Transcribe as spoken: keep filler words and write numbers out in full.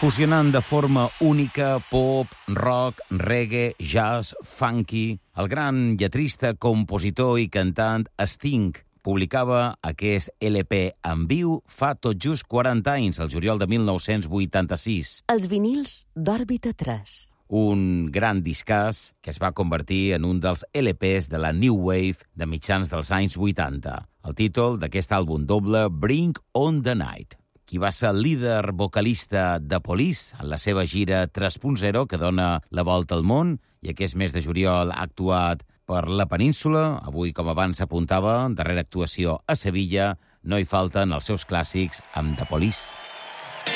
fusionant de forma única pop, rock, reggae, jazz, funky. El gran lletrista, compositor i cantant Sting publicava aquest L P en viu fa tot just quaranta anys, el juliol de mil nou-cents vuitanta-sis. Els vinils d'Òrbita tres. Un gran discàs que es va convertir en un dels L Ps de la New Wave de mitjans dels anys vuitanta. El títol d'aquest àlbum doble, Bring on the Night. Qui va ser el líder vocalista de Police en la seva gira tres punt zero, que dona la volta al món, i aquest mes de juliol ha actuat per la península. Avui, com abans s'apuntava, darrera actuació a Sevilla, no hi falten els seus clàssics amb The Police.